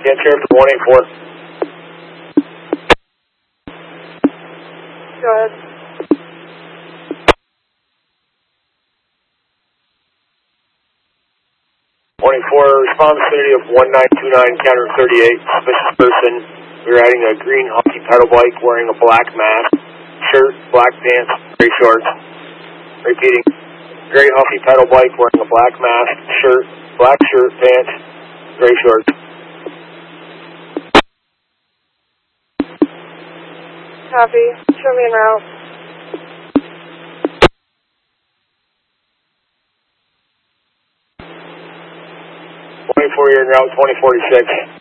Can't share for 184. Go ahead. 184, respond vicinity of 1929, counter 38, suspicious person. We're riding a green hockey pedal bike wearing a black mask, shirt, black pants, gray shorts. Repeating, gray hockey pedal bike wearing a black mask, shirt, black shirt, pants, gray shorts. Copy. Show me en route. 24, you're en route 2046.